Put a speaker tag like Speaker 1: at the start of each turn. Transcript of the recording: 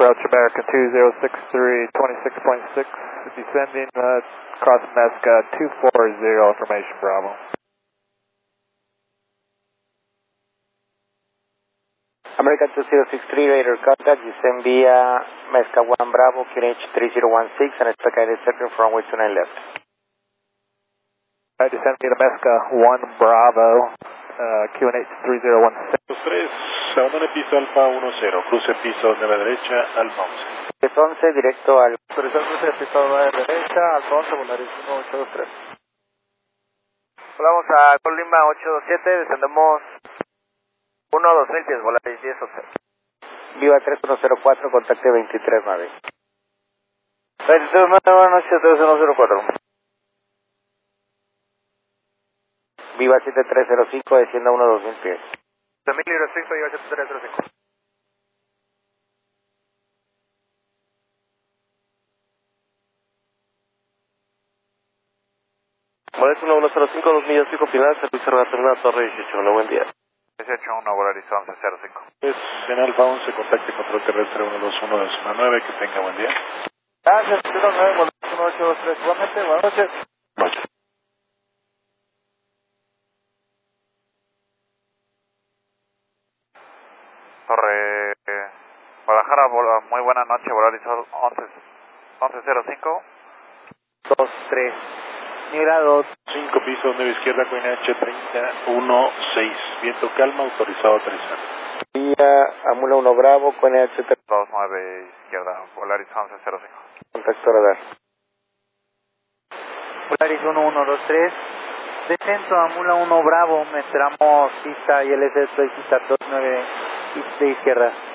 Speaker 1: approach American 2063, 26.6, descending cross Mesca 240, information Bravo.
Speaker 2: American 2063, radar contact, descend via Mesca 1 Bravo, QNH 3016, and expect guided circle from runway 29 left.
Speaker 1: Descend via Mesca 1 Bravo, QNH 3016.
Speaker 3: 3, segundo en el piso Alfa 10, cruce piso de la derecha, Alfa 11.
Speaker 2: Es 11, directo al...
Speaker 1: Autorizado cruce de piso de la derecha, Alfa 11, Volaris 1823.
Speaker 2: Volamos a Gol Lima 827, descendemos 1-2000 pies, Volaris 10-11. Viva 3104, contacte 239. 239, buenas noches, 3104. Viva 7305, descienda 1-2000 pies.
Speaker 1: 2000 libras 6, Viva 7305.
Speaker 2: Volaris 1105, 2 millas pico final, servicio retorno Torre 18, buen día.
Speaker 1: 18-1, Volaris 1105.
Speaker 3: Es en Alfa 11, contacte control terrestre 121 de zona 9, que tenga buen día.
Speaker 1: Gracias, 09, Volaris 1823, igualmente, buenas noches.
Speaker 3: Noche.
Speaker 1: Torre Guadalajara, muy buena noche, Volaris 1105.
Speaker 2: 2-3.
Speaker 1: Grados.
Speaker 3: 5 pisos, 9 izquierda, QNH 3016. Viento calma, autorizado a aterrizar.
Speaker 2: Vía Amula 1 Bravo, QNH
Speaker 1: 29 izquierda, Volaris 1105.
Speaker 2: contacto radar.
Speaker 4: Volaris 1123, descenso Amula 1 Bravo, esperamos pista ILS, pista 29 de izquierda.